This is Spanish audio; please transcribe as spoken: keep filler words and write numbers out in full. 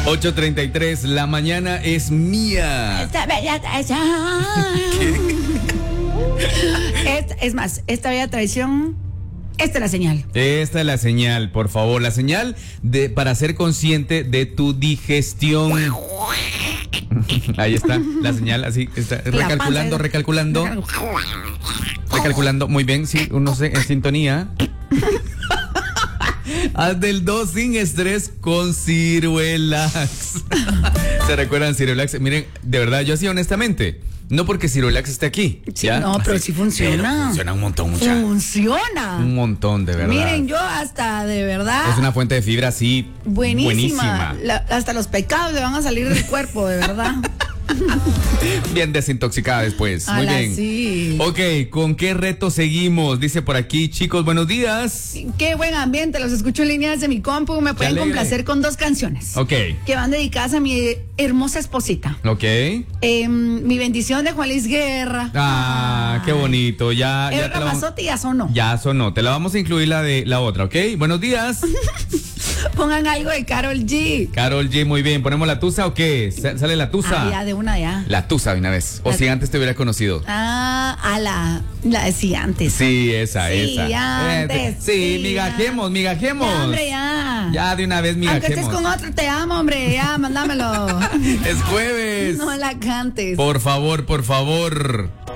ocho treinta y tres, la mañana es mía. Esta bella traición. Es, es más, esta bella traición, esta es la señal. Esta es la señal, por favor, la señal de para ser consciente de tu digestión. Ahí está, la señal, así, está, recalculando, panza. recalculando. Recalculando, muy bien, sí, uno se, en sintonía. Haz del dos sin estrés con Cirelax. ¿Se recuerdan Cirelax? Miren, de verdad, yo así honestamente, no porque Cirelax esté aquí. Sí, ¿ya? no, pero sí funciona. Pero funciona un montón, mucha. Funciona. Un montón, de verdad. Miren, yo hasta de verdad. Es una fuente de fibra así. Buenísima. Buenísima. La, hasta los pecados le van a salir del cuerpo, de verdad. Bien desintoxicada después. Muy Ala, bien. sí. Ok, ¿con qué reto seguimos? Dice por aquí, chicos, buenos días. Qué buen ambiente, los escucho en línea desde mi compu. Me pueden alegre. complacer con dos canciones. Ok. Que van dedicadas a mi hermosa esposita. Ok. Eh, mi bendición de Juan Luis Guerra. Ah, qué bonito. Ya, ya El te la vamos- Ramazotti ya sonó. Ya sonó. Te la vamos a incluir la de la otra, ¿ok? Buenos días. Pongan algo de Karol G. Carol G, muy bien. ¿Ponemos la tusa o qué? Sa- ¿Sale la tusa? Ah, ya, de una ya. La tusa de una vez. O La- si antes te hubiera conocido. Ah, a la, la sí, antes. Sí, esa, Sí, esa. antes, Eh, sí, sí, migajemos, migajemos. Ya, hombre, ya. Ya de una vez Aunque migajemos. estés con otro, te amo, hombre. Ya, mándamelo. Es jueves. No la cantes. Por favor, por favor.